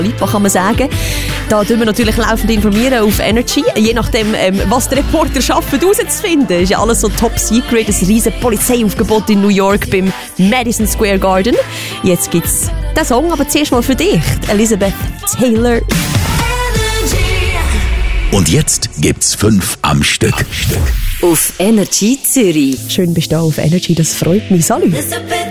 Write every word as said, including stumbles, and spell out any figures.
Was kann man sagen? Da tun wir natürlich laufend informieren auf Energy. Je nachdem, ähm, was die Reporter schaffen, herauszufinden. Ist ja alles so top secret. Ein riesen Polizeiaufgebot in New York beim Madison Square Garden. Jetzt gibt's den Song, aber zuerst mal für dich, Elizabeth Taylor. Und jetzt gibt's fünf am Stück. Auf Energy Zürich. Schön bist du da auf Energy, das freut mich. Salut!